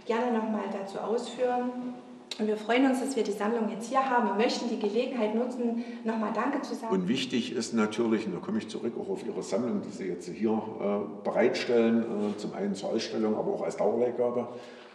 gerne nochmal dazu ausführen. Und wir freuen uns, dass wir die Sammlung jetzt hier haben und möchten die Gelegenheit nutzen, nochmal Danke zu sagen. Und wichtig ist natürlich, und da komme ich zurück auch auf Ihre Sammlung, die Sie jetzt hier bereitstellen, zum einen zur Ausstellung, aber auch als Dauerleihgabe,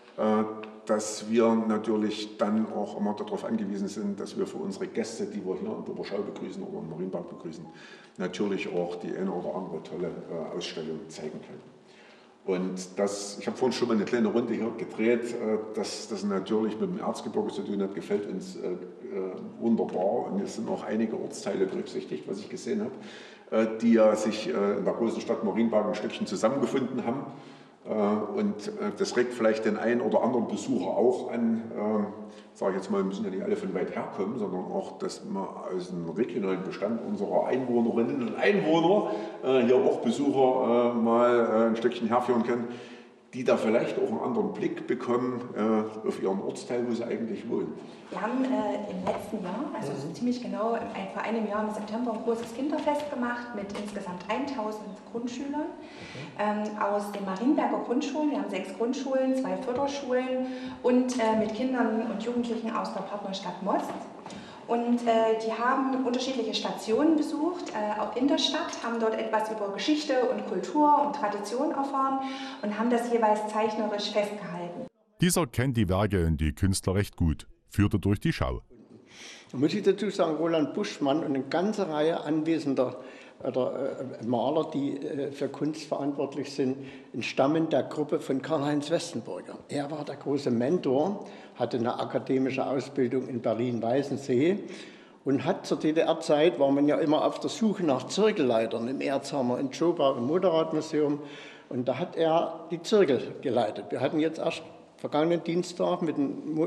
dass wir natürlich dann auch immer darauf angewiesen sind, dass wir für unsere Gäste, die wir hier in der Oberschau begrüßen oder in der Marienpark begrüßen, natürlich auch die eine oder andere tolle Ausstellung zeigen können. Und das, ich habe vorhin schon mal eine kleine Runde hier gedreht, dass das natürlich mit dem Erzgebirge zu tun hat, gefällt uns wunderbar. Und es sind auch einige Ortsteile berücksichtigt, was ich gesehen habe, die ja sich in der großen Stadt Marienpark ein Stückchen zusammengefunden haben. Und das regt vielleicht den einen oder anderen Besucher auch an, sage ich jetzt mal, müssen ja nicht alle von weit herkommen, sondern auch, dass man aus dem regionalen Bestand unserer Einwohnerinnen und Einwohner hier auch Besucher mal ein Stückchen herführen können, die da vielleicht auch einen anderen Blick bekommen auf ihren Ortsteil, wo sie eigentlich wohnen. Wir haben im letzten Jahr, also ziemlich genau vor einem Jahr im September, ein großes Kinderfest gemacht mit insgesamt 1000 Grundschülern aus den Marienberger Grundschulen. Wir haben 6 Grundschulen, 2 Förderschulen und mit Kindern und Jugendlichen aus der Partnerstadt Most. Und die haben unterschiedliche Stationen besucht, auch in der Stadt, haben dort etwas über Geschichte und Kultur und Tradition erfahren und haben das jeweils zeichnerisch festgehalten. Dieser kennt die Werke und die Künstler recht gut, führte durch die Schau. Da muss ich dazu sagen, Roland Buschmann und eine ganze Reihe anwesender Maler, die für Kunst verantwortlich sind, entstammen der Gruppe von Karl-Heinz Westenburger. Er war der große Mentor, hatte eine akademische Ausbildung in Berlin-Weißensee und hat zur DDR-Zeit, war man ja immer auf der Suche nach Zirkelleitern im Erzhammer, in Schobau, im Motorradmuseum, und da hat er die Zirkel geleitet. Wir hatten jetzt erst vergangenen Dienstag mit einem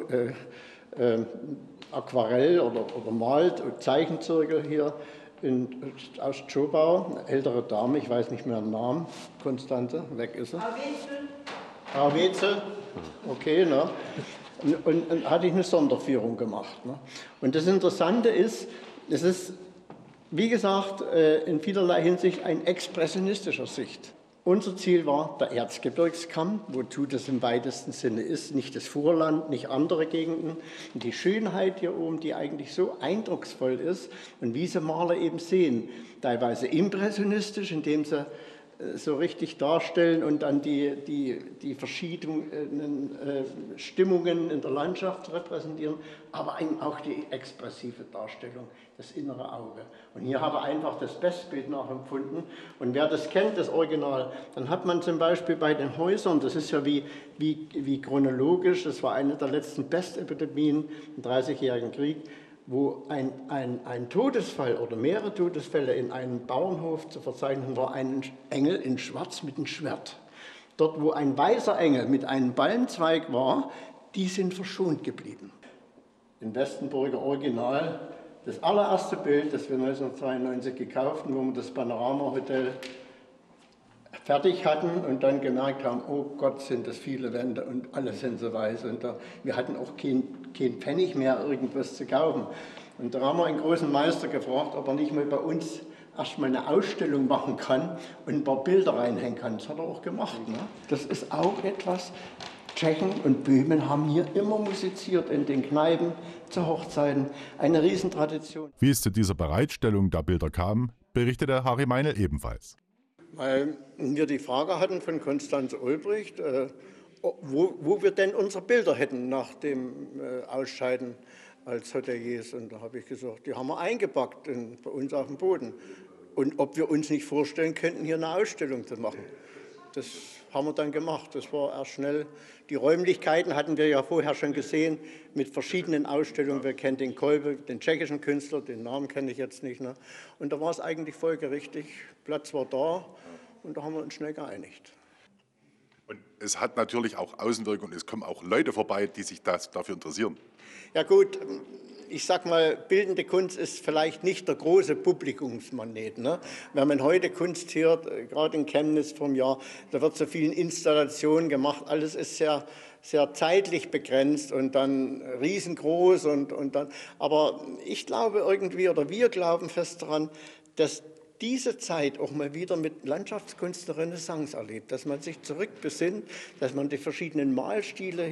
Aquarell- oder Malt- und Zeichenzirkel hier aus Schobau, eine ältere Dame, ich weiß nicht mehr den Namen, Konstanze, weg ist sie. Frau Wetzel, okay, ne? Und hatte ich eine Sonderführung gemacht. Ne? Und das Interessante ist, es ist, wie gesagt, in vielerlei Hinsicht ein expressionistischer Sicht. Unser Ziel war der Erzgebirgskamm, wozu das im weitesten Sinne ist, nicht das Vorland, nicht andere Gegenden. Und die Schönheit hier oben, die eigentlich so eindrucksvoll ist und wie sie Maler eben sehen, teilweise impressionistisch, indem sie so richtig darstellen und dann die verschiedenen Stimmungen in der Landschaft repräsentieren, aber eben auch die expressive Darstellung, das innere Auge. Und hier habe ich einfach das Bestbild nachempfunden. Und wer das kennt, das Original, dann hat man zum Beispiel bei den Häusern, das ist ja wie chronologisch, das war eine der letzten Pestepidemien im Dreißigjährigen Krieg, wo ein Todesfall oder mehrere Todesfälle in einem Bauernhof zu verzeichnen war, ein Engel in Schwarz mit einem Schwert. Dort, wo ein weißer Engel mit einem Balmzweig war, die sind verschont geblieben. Im Westenburger Original, das allererste Bild, das wir 1992 gekauft haben, wo wir das Panorama-Hotel fertig hatten und dann gemerkt haben, oh Gott, sind das viele Wände und alle sind so weiß. Und wir hatten auch kein Pfennig mehr, irgendwas zu kaufen. Und da haben wir einen großen Meister gefragt, ob er nicht mal bei uns erstmal eine Ausstellung machen kann und ein paar Bilder reinhängen kann. Das hat er auch gemacht. Ne? Das ist auch etwas, Tschechen und Böhmen haben hier immer musiziert in den Kneipen, zu Hochzeiten, eine Riesentradition. Wie es zu dieser Bereitstellung der Bilder kam, berichtete Harry Meinl ebenfalls. Weil wir die Frage hatten von Konstanze Ulbricht, wo wir denn unsere Bilder hätten nach dem Ausscheiden als Hoteliers. Und da habe ich gesagt, die haben wir eingepackt bei uns auf dem Boden. Und ob wir uns nicht vorstellen könnten, hier eine Ausstellung zu machen. Das haben wir dann gemacht. Das war erst schnell. Die Räumlichkeiten hatten wir ja vorher schon gesehen mit verschiedenen Ausstellungen. Wir kennen den Kolbe, den tschechischen Künstler, den Namen kenne ich jetzt nicht. Ne? Und da war es eigentlich folgerichtig. Platz war da und da haben wir uns schnell geeinigt. Und es hat natürlich auch Außenwirkung. Es kommen auch Leute vorbei, die sich dafür interessieren. Ja gut, ich sag mal, bildende Kunst ist vielleicht nicht der große Publikumsmagnet. Ne? Wenn man heute Kunst hört, gerade in Chemnitz vom Jahr, da wird so vielen Installationen gemacht. Alles ist sehr, sehr zeitlich begrenzt und dann riesengroß und dann. Aber ich glaube irgendwie, oder wir glauben fest daran, dass diese Zeit auch mal wieder mit Landschaftskunst eine Renaissance erlebt, dass man sich zurückbesinnt, dass man die verschiedenen Malstile